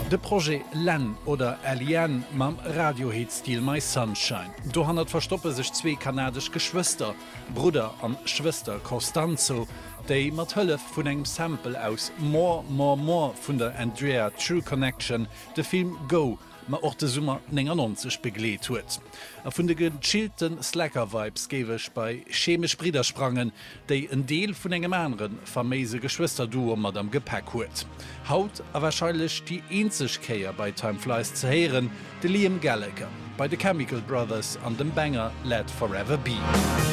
De Projekt Len oder Alien mam Radiohitstil My Sunshine. Do hannert verstoppe sech zwee kanadisch Geschwister, Bruder an Schwester Costanzo, déi mat Hëlle vun engem Sample aus More vun der Andrea True Connection de Film Go ma och de Summer 90 begleet huet. A vun de gechillten Slacker-Vibes gewech bei chemisch Bridersprangen, déi en Deel vun engem anderen vermeise Geschwisterduo mat am Gepäck huet. Haut a wahrscheinlich die einzig Käier bei Time Flies zu hören, de Liam Gallagher, bei The Chemical Brothers an dem Banger Let Forever Be.